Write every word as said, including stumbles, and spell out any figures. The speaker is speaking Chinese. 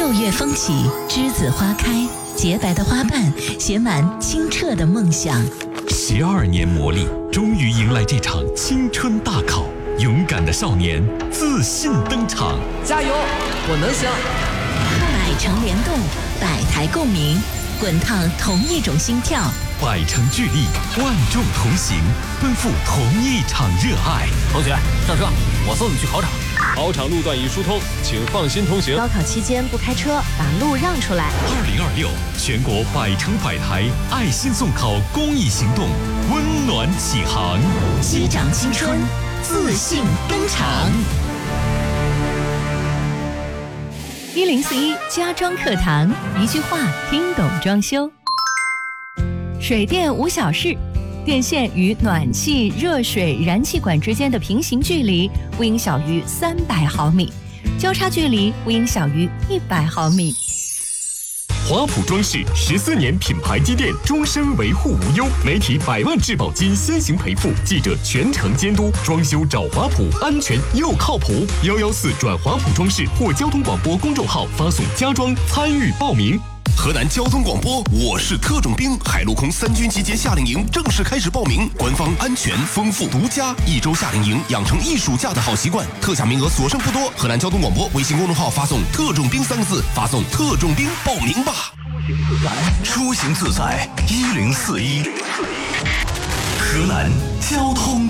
六月风起，栀子花开，洁白的花瓣写满清澈的梦想。 十二年磨砺，终于迎来这场青春大考。勇敢的少年自信登场， 加油，我能行！ 百城联动，百台共鸣，滚烫同一种心跳。 百城聚力，万众同行，奔赴同一场热爱。 同学，上车，我送你去考场。 考场路段已疏通，请放心通行。 高考期间不开车，把路让出来。 二零二六全国百城百台爱心送考公益行动温暖启航， 击掌青春，自信登场。一零四一家装课堂，一句话听懂装修。水电无小事，电线与暖气、热水、燃气管之间的平行距离不应小于三百毫米，交叉距离不应小于一百毫米。 华普装饰十四年品牌积淀，终身维护无忧，媒体百万质保金先行赔付，记者全程监督，装修找华普，安全又靠谱。幺幺四转华普装饰或交通广播公众号发送家装参与报名。 河南交通广播，我是特种兵，海陆空三军集结夏令营正式开始报名，官方安全、丰富、独家，一周夏令营养成一暑假的好习惯，特价名额所剩不多。河南交通广播微信公众号发送“特种兵”三个字，发送“特种兵”报名吧。 出行自在，一零四一，河南交通。